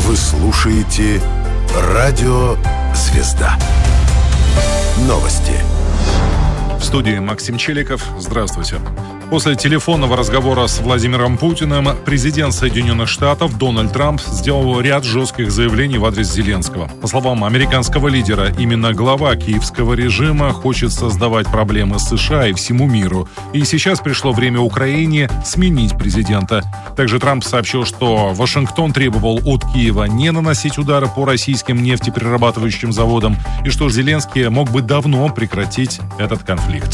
Вы слушаете «Радио Звезда». Новости. В студии Максим Челиков. Здравствуйте. После телефонного разговора с Владимиром Путиным президент Соединенных Штатов Дональд Трамп сделал ряд жестких заявлений в адрес Зеленского. По словам американского лидера, именно глава киевского режима хочет создавать проблемы США и всему миру. И сейчас пришло время Украине сменить президента. Также Трамп сообщил, что Вашингтон требовал от Киева не наносить удары по российским нефтеперерабатывающим заводам и что Зеленский мог бы давно прекратить этот конфликт.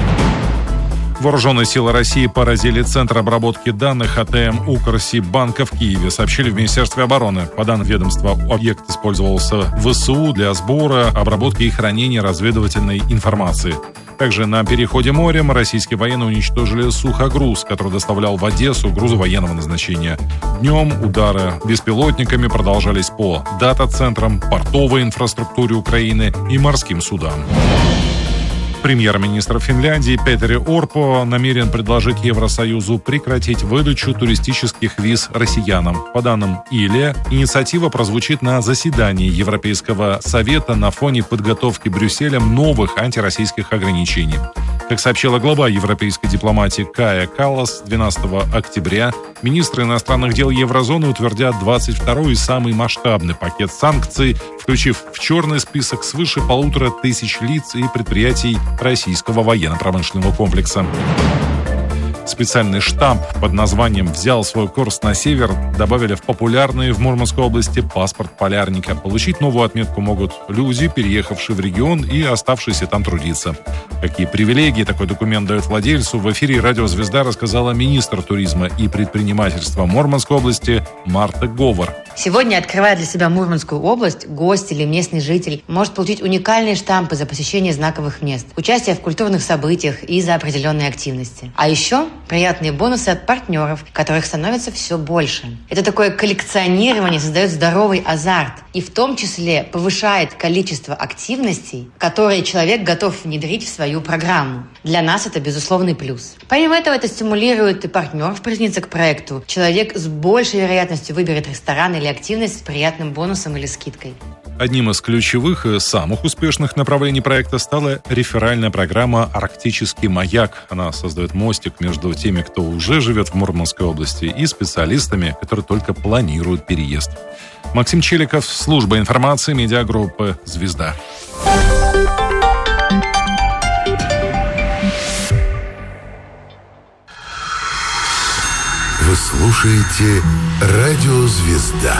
Вооруженные силы России поразили Центр обработки данных АТМ Укрсиббанка в Киеве, сообщили в Министерстве обороны. По данным ведомства, объект использовался в ВСУ для сбора, обработки и хранения разведывательной информации. Также на переходе морем российские военные уничтожили сухогруз, который доставлял в Одессу грузы военного назначения. Днем удары беспилотниками продолжались по дата-центрам, портовой инфраструктуре Украины и морским судам. Премьер-министр Финляндии Петери Орпо намерен предложить Евросоюзу прекратить выдачу туристических виз россиянам. По данным ИЛЕ, инициатива прозвучит на заседании Европейского совета на фоне подготовки Брюсселем новых антироссийских ограничений. Как сообщила глава европейской дипломатии Кая Каллас, 12 октября министры иностранных дел еврозоны утвердят 22-й самый масштабный пакет санкций, включив в черный список свыше 1500 лиц и предприятий российского военно-промышленного комплекса. Специальный штамп под названием «Взял свой курс на север» добавили в популярный в Мурманской области паспорт полярника. Получить новую отметку могут люди, переехавшие в регион и оставшиеся там трудиться. Какие привилегии такой документ дает владельцу, в эфире «Радио Звезда» рассказала министр туризма и предпринимательства Мурманской области Марта Говор. Сегодня, открывая для себя Мурманскую область, гость или местный житель может получить уникальные штампы за посещение знаковых мест, участие в культурных событиях и за определенные активности. А еще приятные бонусы от партнеров, которых становится все больше. Это такое коллекционирование создает здоровый азарт и в том числе повышает количество активностей, которые человек готов внедрить в свою программу. Для нас это безусловный плюс. Помимо этого, это стимулирует и партнеров присоединиться к проекту. Человек с большей вероятностью выберет ресторан или активность с приятным бонусом или скидкой. Одним из ключевых и самых успешных направлений проекта стала реферальная программа «Арктический маяк». Она создает мостик между теми, кто уже живет в Мурманской области, и специалистами, которые только планируют переезд. Максим Челиков, служба информации, медиагруппы «Звезда». Вы слушаете «Радио Звезда».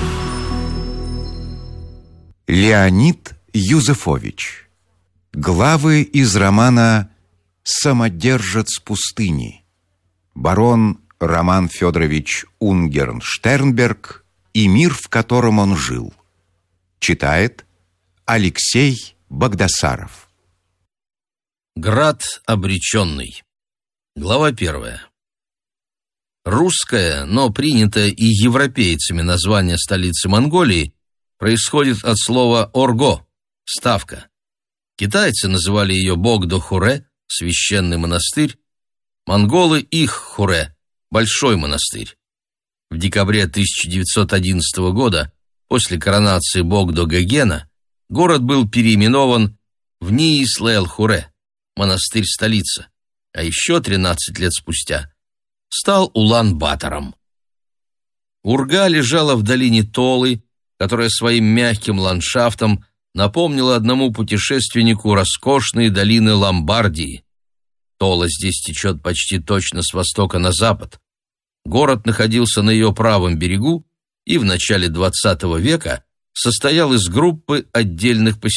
Леонид Юзефович. Главы из романа «Самодержец пустыни». Барон Роман Федорович Унгерн-Штернберг и мир, в котором он жил. Читает Алексей Багдасаров. Град обреченный. Глава 1. Русское, но принятое и европейцами название столицы Монголии происходит от слова «орго» – ставка. Китайцы называли ее Богдо-Хуре – священный монастырь, монголы – Их-Хуре – большой монастырь. В декабре 1911 года, после коронации Богдо-Гогена, город был переименован в Ниислэл-Хуре – монастырь-столица, а еще 13 лет спустя стал Улан-Батором. Урга лежала в долине Толы, которая своим мягким ландшафтом напомнила одному путешественнику роскошные долины Ломбардии. Тола здесь течет почти точно с востока на запад. Город находился на ее правом берегу и в начале XX века состоял из группы отдельных поселений.